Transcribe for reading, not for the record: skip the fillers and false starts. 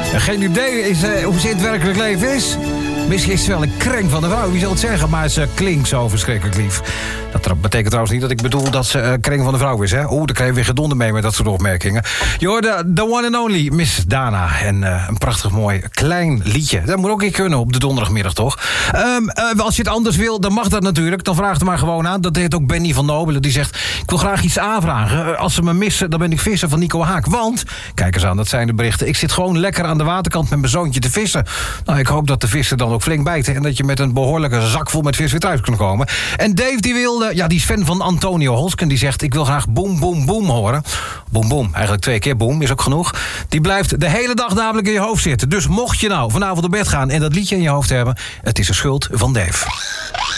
Geen idee hoe ze in het werkelijk leven is. Misschien is het wel een krenk van de vrouw, wie zal het zeggen? Maar ze klinkt zo verschrikkelijk lief. Dat betekent trouwens niet dat ik bedoel dat ze krenk van de vrouw is, hè? Daar krijg je weer gedonder mee met dat soort opmerkingen. Je hoorde the one and only Miss Dana. En een prachtig mooi klein liedje. Dat moet ook een kunnen op de donderdagmiddag, toch? Als je het anders wil, dan mag dat natuurlijk. Dan vraag het maar gewoon aan. Dat deed ook Benny van Nobelen. Die zegt, ik wil graag iets aanvragen. Als ze me missen, dan ben ik visser van Nico Haak. Want, kijk eens aan, dat zijn de berichten. Ik zit gewoon lekker aan de waterkant met mijn zoontje te vissen. Nou, ik hoop dat de vissen dan ook flink bijten. En dat je met een behoorlijke zak vol met vis weer thuis kunt komen. En Dave die wilde, die is fan van Antonio Holsken. Die zegt, ik wil graag boom boom boom horen. Boom boom, eigenlijk 2 keer boom, is ook genoeg. Die blijft de hele dag namelijk in je hoofd zitten. Dus mocht je nou vanavond op bed gaan en dat liedje in je hoofd hebben, het is een schuld van Dave.